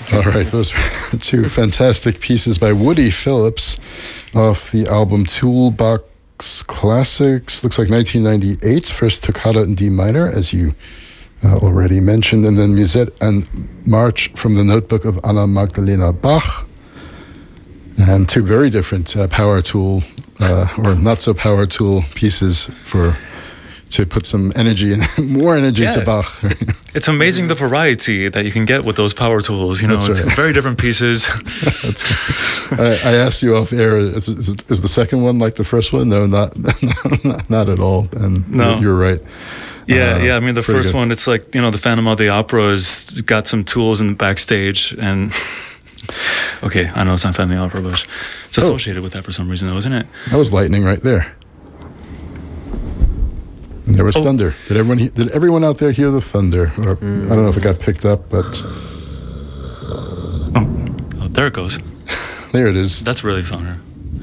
All right, those were two fantastic pieces by Woody Phillips off the album Toolbox Classics. Looks like 1998. First Toccata in D minor, as you already mentioned, and then Musette and March from the notebook of Anna Magdalena Bach. And two very different power tool, or not so power tool pieces to put some energy and more energy to Bach. It's amazing the variety that you can get with those power tools. That's it's right. very different pieces. I asked you off air, is the second one like the first one? No, not at all. And no. You're right. Yeah. I mean, the first good. one, it's like, the Phantom of the Opera has got some tools in the backstage. And, okay, I know it's not Phantom of the Opera, but it's associated with that for some reason, though, isn't it? That was lightning right there. And there was thunder. Did everyone out there hear the thunder? Or, I don't know if it got picked up, but... Oh, there it goes. There it is. That's really thunder.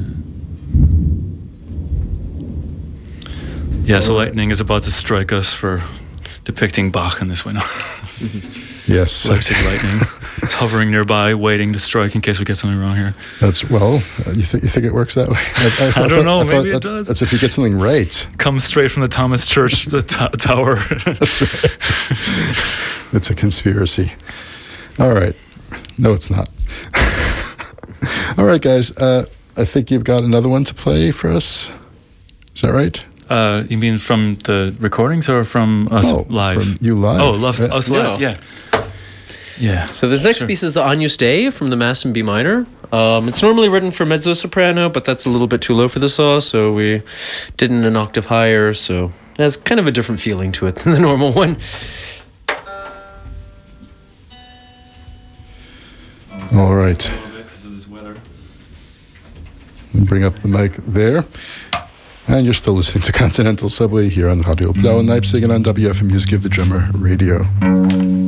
Yeah, so lightning is about to strike us for depicting Bach in this window. Yes. Leipzig lightning. It's hovering nearby, waiting to strike in case we get something wrong here. You think it works that way? I don't know. Maybe it does. That's if you get something right. Comes straight from the Thomas Church tower. That's right. It's a conspiracy. All right. No, it's not. All right, guys. I think you've got another one to play for us. Is that right? You mean from the recordings or from us live? From you live. Oh, us live. Yeah. So this next piece is the Agnus Dei from the Mass in B minor. It's normally written for mezzo-soprano, but that's a little bit too low for the saw, so we did it an octave higher, so it has kind of a different feeling to it than the normal one. All right. Bring up the mic there. And you're still listening to Continental Subway here on Radio Blau in Leipzig and on WFMU's Give the Drummer Radio.